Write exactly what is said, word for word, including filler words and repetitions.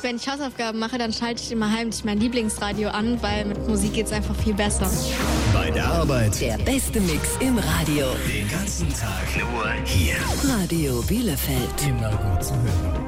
wenn ich Hausaufgaben mache, dann schalte ich immer heimlich mein Lieblingsradio an, weil mit Musik geht's einfach viel besser. Bei der Arbeit Der beste Mix im Radio. den ganzen Tag nur hier. Radio Bielefeld. Immer gut zu hören.